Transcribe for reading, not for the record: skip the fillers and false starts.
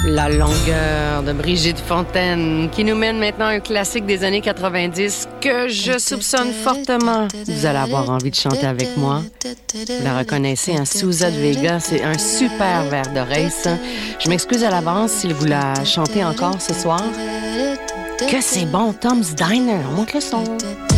La longueur de Brigitte Fontaine qui nous mène maintenant à un classique des années 90 que je soupçonne fortement. Vous allez avoir envie de chanter avec moi. Vous la reconnaissez, hein? Souza de Vega, c'est un super verre d'oreille, ça. Je m'excuse à l'avance si vous la chantez encore ce soir. Que c'est bon, Tom's Diner. On monte le son.